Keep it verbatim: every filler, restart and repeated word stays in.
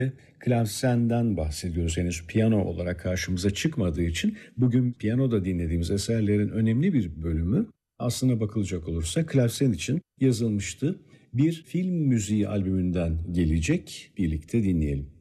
Klavsenden bahsediyoruz. Henüz piyano olarak karşımıza çıkmadığı için bugün piyanoda dinlediğimiz eserlerin önemli bir bölümü aslına bakılacak olursa klavsen için yazılmıştı. Bir film müziği albümünden gelecek, birlikte dinleyelim.